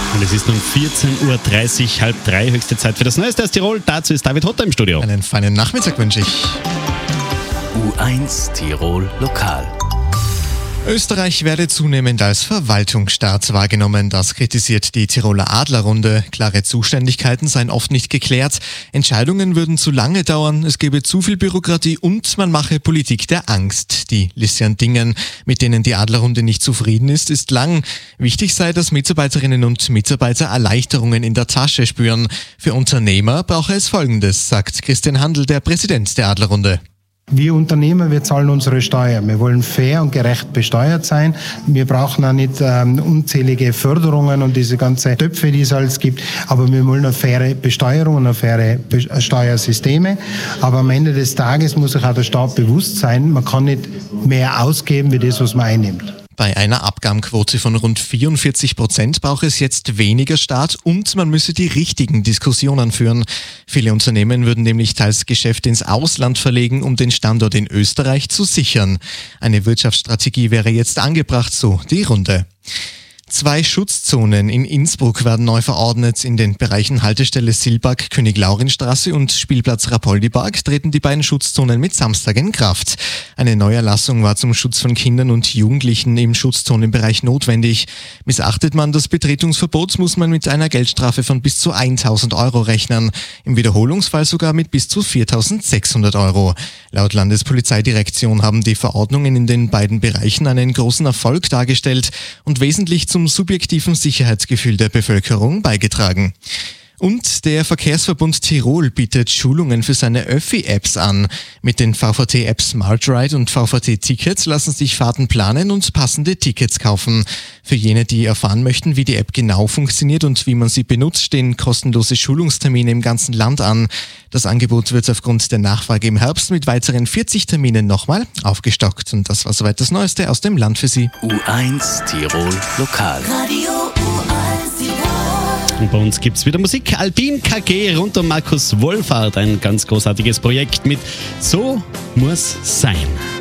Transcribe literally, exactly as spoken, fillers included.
Und es ist nun vierzehn Uhr dreißig, halb drei, höchste Zeit für das Neueste aus Tirol. Dazu ist David Hotter im Studio. Einen feinen Nachmittag wünsche ich. U eins Tirol Lokal. Österreich werde zunehmend als Verwaltungsstaat wahrgenommen. Das kritisiert die Tiroler Adlerrunde. Klare Zuständigkeiten seien oft nicht geklärt. Entscheidungen würden zu lange dauern. Es gebe zu viel Bürokratie und man mache Politik der Angst. Die Liste an Dingen, mit denen die Adlerrunde nicht zufrieden ist, ist lang. Wichtig sei, dass Mitarbeiterinnen und Mitarbeiter Erleichterungen in der Tasche spüren. Für Unternehmer brauche es Folgendes, sagt Christian Handel, der Präsident der Adlerrunde. Wir Unternehmer, wir zahlen unsere Steuer. Wir wollen fair und gerecht besteuert sein. Wir brauchen auch nicht ähm, unzählige Förderungen und diese ganzen Töpfe, die es alles gibt. Aber wir wollen eine faire Besteuerung und eine faire Be- Steuersysteme. Aber am Ende des Tages muss sich auch der Staat bewusst sein, man kann nicht mehr ausgeben, wie das, was man einnimmt. Bei einer Abgabenquote von rund vierundvierzig Prozent braucht es jetzt weniger Staat und man müsse die richtigen Diskussionen führen. Viele Unternehmen würden nämlich teils Geschäfte ins Ausland verlegen, um den Standort in Österreich zu sichern. Eine Wirtschaftsstrategie wäre jetzt angebracht, so die Runde. Zwei Schutzzonen in Innsbruck werden neu verordnet. In den Bereichen Haltestelle Silbach, König-Laurin-Straße und Spielplatz Rapoldi-Park treten die beiden Schutzzonen mit Samstag in Kraft. Eine Neuerlassung war zum Schutz von Kindern und Jugendlichen im Schutzzonenbereich notwendig. Missachtet man das Betretungsverbot, muss man mit einer Geldstrafe von bis zu tausend Euro rechnen. Im Wiederholungsfall sogar mit bis zu viertausendsechshundert Euro. Laut Landespolizeidirektion haben die Verordnungen in den beiden Bereichen einen großen Erfolg dargestellt und wesentlich zum subjektiven Sicherheitsgefühl der Bevölkerung beigetragen. Und der Verkehrsverbund Tirol bietet Schulungen für seine Öffi-Apps an. Mit den V V T-Apps SmartRide und V V T-Tickets lassen sich Fahrten planen und passende Tickets kaufen. Für jene, die erfahren möchten, wie die App genau funktioniert und wie man sie benutzt, stehen kostenlose Schulungstermine im ganzen Land an. Das Angebot wird aufgrund der Nachfrage im Herbst mit weiteren vierzig Terminen nochmal aufgestockt. Und das war soweit das Neueste aus dem Land für Sie. U eins Tirol Lokal. Radio U eins Tirol. Und bei uns gibt's wieder Musik. Alpin K G rund um Markus Wohlfahrt. Ein ganz großartiges Projekt mit So muss sein.